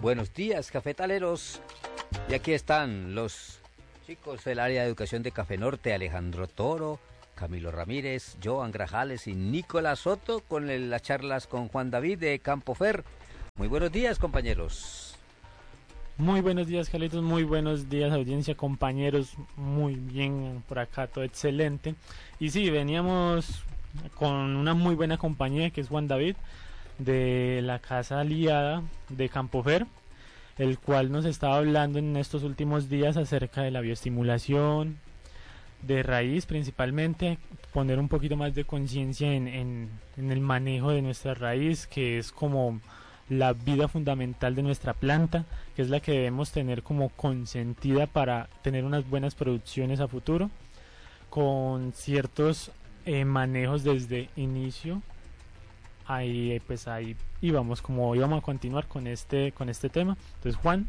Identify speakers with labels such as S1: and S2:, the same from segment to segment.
S1: Buenos días, cafetaleros. Y aquí están los chicos del área de educación de Café Norte, Alejandro Toro, Camilo Ramírez, Joan Grajales y Nicolás Soto, con las charlas con Juan David de Campo Fer. Muy buenos días, compañeros.
S2: Muy buenos días, Carlitos, muy buenos días, audiencia, compañeros, muy bien por acá, todo excelente. Y sí, veníamos con una muy buena compañía que es Juan David, de la Casa Aliada de Campo Fer, el cual nos estaba hablando en estos últimos días acerca de la bioestimulación de raíz, principalmente poner un poquito más de conciencia en el manejo de nuestra raíz, que es como la vida fundamental de nuestra planta, que es la que debemos tener como consentida para tener unas buenas producciones a futuro, con ciertos manejos desde inicio. Ahí íbamos a continuar con este tema. Entonces, Juan,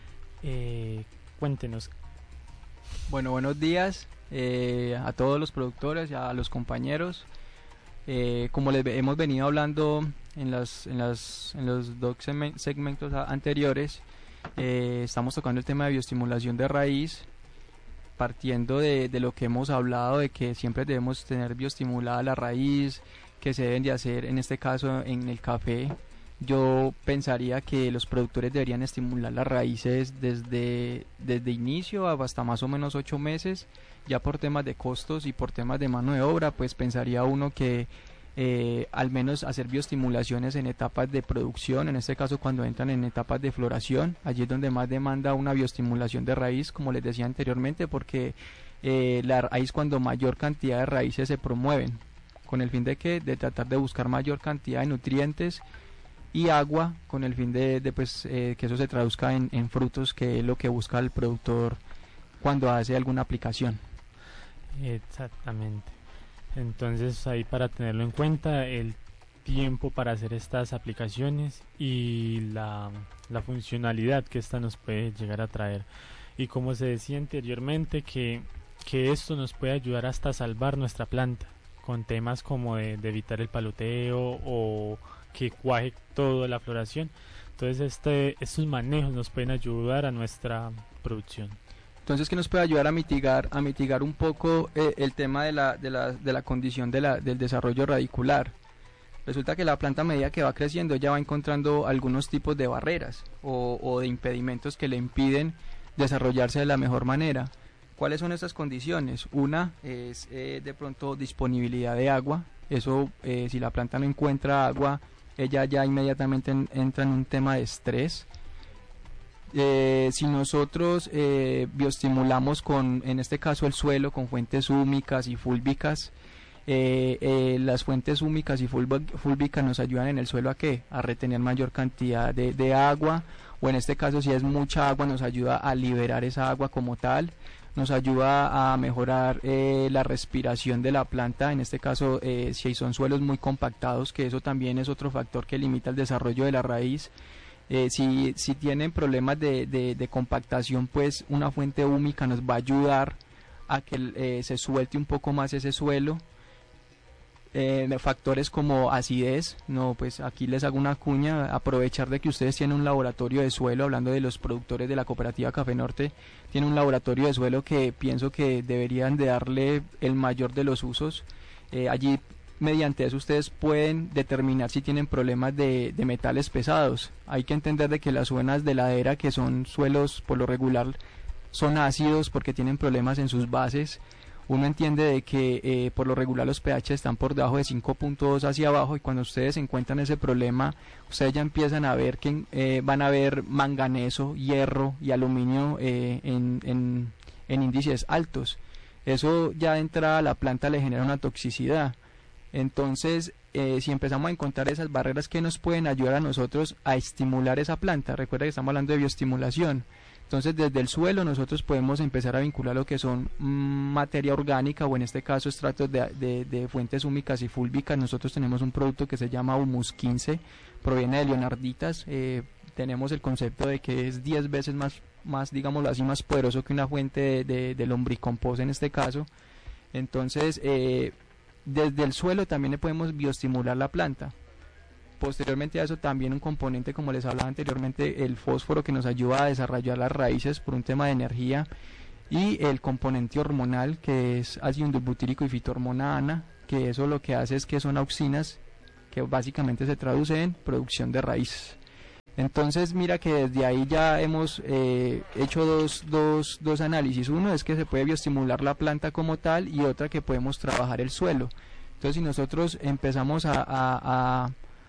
S2: cuéntenos.
S3: Bueno, buenos días a todos los productores y a los compañeros. Como les hemos venido hablando en los dos segmentos anteriores, estamos tocando el tema de bioestimulación de raíz, partiendo de lo que hemos hablado, de que siempre debemos tener bioestimulada la raíz, que se deben de hacer en este caso en el café. Yo pensaría que los productores deberían estimular las raíces desde inicio hasta más o menos 8 meses. Ya por temas de costos y por temas de mano de obra, pues pensaría uno que al menos hacer bioestimulaciones en etapas de producción, en este caso cuando entran en etapas de floración, allí es donde más demanda una bioestimulación de raíz, como les decía anteriormente, porque la raíz, cuando mayor cantidad de raíces se promueven, con el fin de tratar de buscar mayor cantidad de nutrientes y agua, con el fin de que eso se traduzca en frutos, que es lo que busca el productor cuando hace alguna aplicación.
S2: Exactamente. Entonces, ahí, para tenerlo en cuenta, el tiempo para hacer estas aplicaciones y la funcionalidad que esta nos puede llegar a traer. Y como se decía anteriormente, que esto nos puede ayudar hasta salvar nuestra planta, con temas como de evitar el paloteo o que cuaje toda la floración. Entonces estos manejos nos pueden ayudar a nuestra producción.
S3: Entonces, ¿qué nos puede ayudar a mitigar un poco el tema de la condición del desarrollo radicular? Resulta que la planta, a medida que va creciendo, ya va encontrando algunos tipos de barreras o de impedimentos que le impiden desarrollarse de la mejor manera. ¿Cuáles son estas condiciones? Una es de pronto disponibilidad de agua. Eso, si la planta no encuentra agua, ella ya inmediatamente entra en un tema de estrés. Si nosotros bioestimulamos en este caso el suelo, con fuentes húmicas y fúlvicas, las fuentes húmicas y fúlvicas nos ayudan en el suelo a retener mayor cantidad de agua, o en este caso, si es mucha agua, nos ayuda a liberar esa agua como tal. Nos ayuda a mejorar la respiración de la planta, en este caso si son suelos muy compactados, que eso también es otro factor que limita el desarrollo de la raíz. Si tienen problemas de compactación, pues una fuente húmica nos va a ayudar a que se suelte un poco más ese suelo. Factores como acidez, pues aquí les hago una cuña, aprovechar de que ustedes tienen un laboratorio de suelo, hablando de los productores de la cooperativa Café Norte, tienen un laboratorio de suelo que pienso que deberían de darle el mayor de los usos. Allí, mediante eso, ustedes pueden determinar si tienen problemas de metales pesados. Hay que entender de que las zonas de ladera, que son suelos por lo regular son ácidos porque tienen problemas en sus bases, uno entiende de que por lo regular los pH están por debajo de 5.2 hacia abajo, y cuando ustedes encuentran ese problema, ustedes ya empiezan a ver que van a ver manganeso, hierro y aluminio en índices altos. Eso ya de entrada a la planta le genera una toxicidad. Entonces, si empezamos a encontrar esas barreras que nos pueden ayudar a nosotros a estimular esa planta, recuerda que estamos hablando de bioestimulación. Entonces, desde el suelo nosotros podemos empezar a vincular lo que son materia orgánica, o en este caso estratos de fuentes húmicas y fúlvicas. Nosotros tenemos un producto que se llama Humus 15, proviene de leonarditas. Tenemos el concepto de que es 10 veces más, digámoslo así, más poderoso que una fuente de lombricompost en este caso. Entonces, desde el suelo también le podemos bioestimular la planta. Posteriormente a eso también un componente, como les hablaba anteriormente, el fósforo, que nos ayuda a desarrollar las raíces por un tema de energía, y el componente hormonal, que es ácido indolbutírico y fitohormona ANA, que eso lo que hace es que son auxinas que básicamente se traduce en producción de raíces. Entonces mira que desde ahí ya hemos hecho dos análisis. Uno es que se puede bioestimular la planta como tal, y otra que podemos trabajar el suelo. Entonces si nosotros empezamos a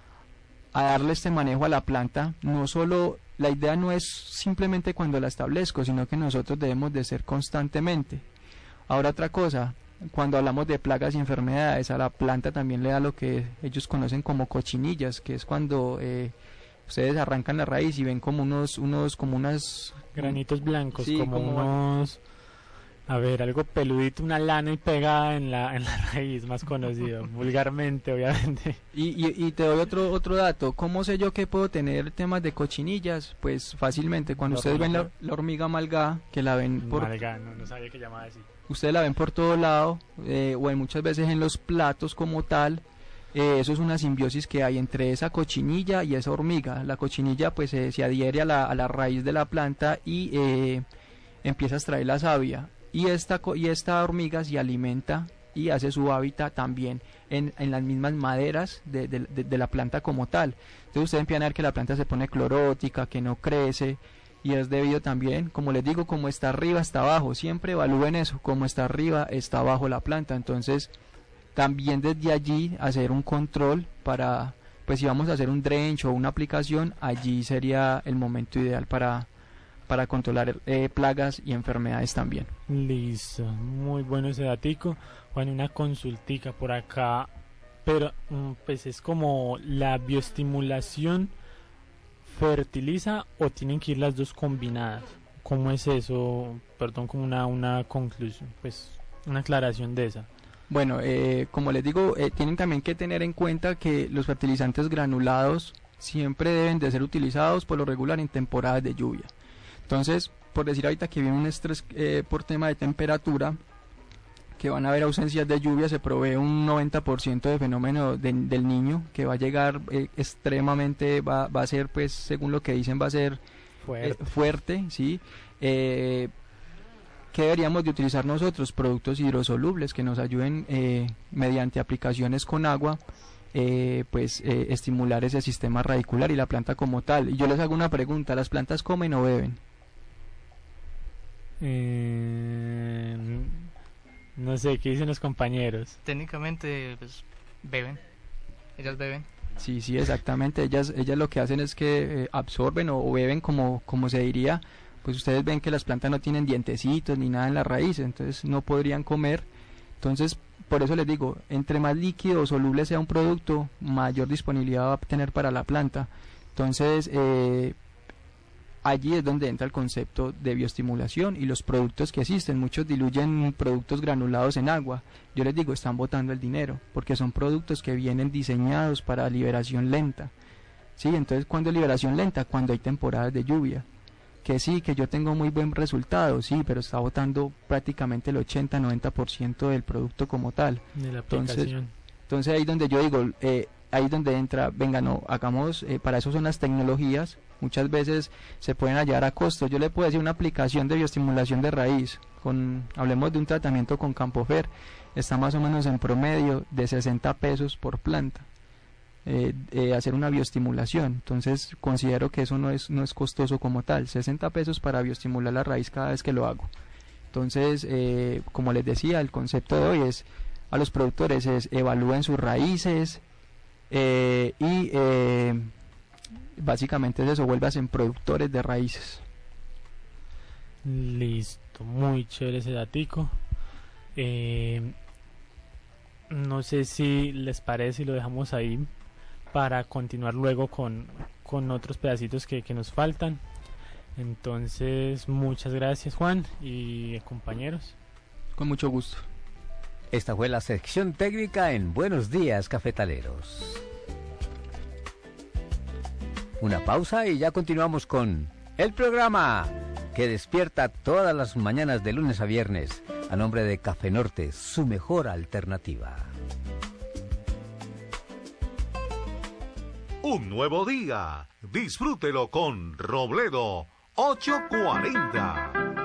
S3: darle este manejo a la planta, no solo, la idea no es simplemente cuando la establezco, sino que nosotros debemos de ser constantemente. Ahora otra cosa, cuando hablamos de plagas y enfermedades, a la planta también le da lo que ellos conocen como cochinillas, que es cuando ustedes arrancan la raíz y ven como como unas
S2: granitos blancos,
S3: sí,
S2: como unos, a ver, algo peludito, una lana y pegada en la raíz, más conocido, vulgarmente, obviamente.
S3: Y te doy otro dato. ¿Cómo sé yo que puedo tener temas de cochinillas? Pues fácilmente, cuando ustedes ven la hormiga malgada, que la ven por...
S2: Malgada, no sabía que llamaba así.
S3: Ustedes la ven por todo lado, o muchas veces en los platos como tal. Eso es una simbiosis que hay entre esa cochinilla y esa hormiga. La cochinilla pues se adhiere a la raíz de la planta y empieza a extraer la savia. Y esta hormiga se alimenta y hace su hábitat también en las mismas maderas de la planta como tal. Entonces ustedes empiezan a ver que la planta se pone clorótica, que no crece, y es debido también, como les digo, como está arriba está abajo. Siempre evalúen eso, como está arriba está abajo la planta. Entonces también desde allí hacer un control para, pues si vamos a hacer un drench o una aplicación, allí sería el momento ideal para controlar plagas y enfermedades también.
S2: Listo, muy bueno ese datico. Juan, una consultica por acá, pero pues es como la bioestimulación fertiliza o tienen que ir las dos combinadas. ¿Cómo es eso? Perdón, como una conclusión, pues una aclaración de esa.
S3: Bueno, como les digo, tienen también que tener en cuenta que los fertilizantes granulados siempre deben de ser utilizados por lo regular en temporadas de lluvia. Entonces, por decir ahorita que viene un estrés por tema de temperatura, que van a haber ausencias de lluvia, se provee un 90% de fenómeno del niño, que va a llegar extremadamente, va a ser, pues, según lo que dicen, va a ser fuerte, ¿sí? ¿Qué deberíamos de utilizar nosotros? Productos hidrosolubles que nos ayuden mediante aplicaciones con agua, estimular ese sistema radicular y la planta como tal. Y yo les hago una pregunta, ¿las plantas comen o beben?
S2: No sé, ¿qué dicen los compañeros?
S4: Técnicamente, pues, beben. Ellas beben.
S3: Sí, exactamente. Ellas lo que hacen es que absorben o beben, como se diría. Pues ustedes ven que las plantas no tienen dientecitos ni nada en la raíz, entonces no podrían comer. Entonces, por eso les digo, entre más líquido o soluble sea un producto, mayor disponibilidad va a tener para la planta. Entonces, allí es donde entra el concepto de bioestimulación y los productos que existen. Muchos diluyen productos granulados en agua. Yo les digo, están botando el dinero, porque son productos que vienen diseñados para liberación lenta. Sí, entonces, ¿cuándo es liberación lenta? Cuando hay temporadas de lluvia. Que sí, que yo tengo muy buen resultado, sí, pero está botando prácticamente el 80-90% del producto como tal.
S2: De la aplicación.
S3: Entonces ahí donde yo digo, ahí donde entra, venga, no, hagamos, para eso son las tecnologías, muchas veces se pueden hallar a costo. Yo le puedo decir una aplicación de bioestimulación de raíz, hablemos de un tratamiento con Campofer, está más o menos en promedio de 60 pesos por planta. Hacer una bioestimulación, entonces considero que eso no es costoso como tal. 60 pesos para bioestimular la raíz cada vez que lo hago. Entonces, como les decía, el concepto de hoy es a los productores evalúen sus raíces y básicamente es eso, vuélvanse productores de raíces.
S2: Listo, muy chévere ese datico. No sé si les parece y lo dejamos ahí para continuar luego con otros pedacitos que nos faltan. Entonces, muchas gracias, Juan y compañeros.
S3: Con mucho gusto.
S1: Esta fue la sección técnica en Buenos Días, Cafetaleros. Una pausa y ya continuamos con el programa que despierta todas las mañanas de lunes a viernes a nombre de Café Norte, su mejor alternativa.
S5: Un nuevo día. Disfrútelo con Robledo 840.